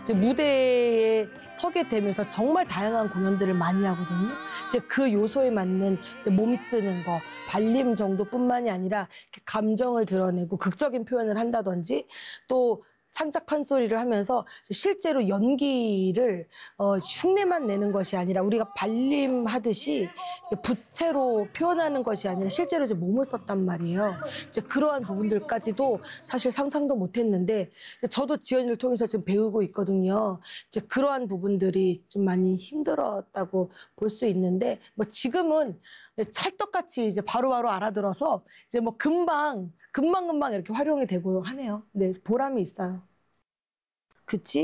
이제 무대에 서게 되면서 정말 다양한 공연들을 많이 하거든요. 이제 그 요소에 맞는 이제 몸 쓰는 거, 발림 정도뿐만이 아니라 이렇게 감정을 드러내고 극적인 표현을 한다든지 또 창작 판소리를 하면서 실제로 연기를 흉내만 내는 것이 아니라 우리가 발림하듯이 부채로 표현하는 것이 아니라 실제로 이제 몸을 썼단 말이에요. 이제 그러한 부분들까지도 사실 상상도 못했는데 저도 지연이를 통해서 지금 배우고 있거든요. 이제 그러한 부분들이 좀 많이 힘들었다고 볼 수 있는데 뭐 지금은 찰떡같이 이제 바로바로 알아들어서 이제 뭐 금방 이렇게 활용이 되고 하네요. 네, 보람이 있어요. 그치?